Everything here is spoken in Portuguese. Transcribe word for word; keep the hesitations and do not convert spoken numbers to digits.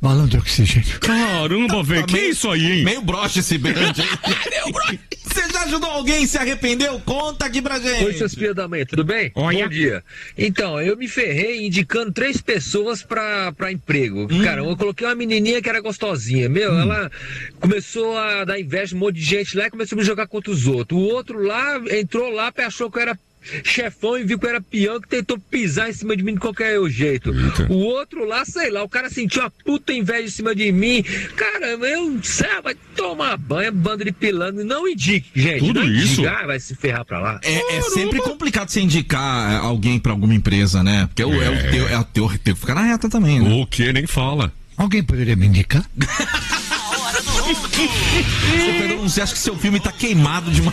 Balão de oxigênio. Caramba, velho, que é isso aí, hein? Meio broxa esse berrante aí. Você já ajudou alguém e se arrependeu? Conta aqui pra gente. Oi, seus filhos da mãe, tudo bem? Olha. Bom dia. Então, eu me ferrei indicando três pessoas pra, pra emprego. Hum. Cara, eu coloquei uma menininha que era gostosinha. Meu, hum. ela começou a dar inveja, um monte de gente lá e começou a me jogar contra os outros. O outro lá, entrou lá e achou que eu era chefão e viu que eu era peão, que tentou pisar em cima de mim de qualquer jeito. Eita. O outro lá, sei lá, o cara sentiu uma puta inveja em cima de mim. Caramba, eu sei, vai tomar banho, bando de pilantra. Não indique, gente. Tudo não isso? indique. Ah, vai se ferrar pra lá. É, é sempre complicado você indicar alguém pra alguma empresa, né? Porque é, o, é. é o teu, é o teu, teu que ficar na reta também, né? O que nem fala. Alguém poderia me indicar? Você, Pedro, você acha que seu filme tá queimado de uma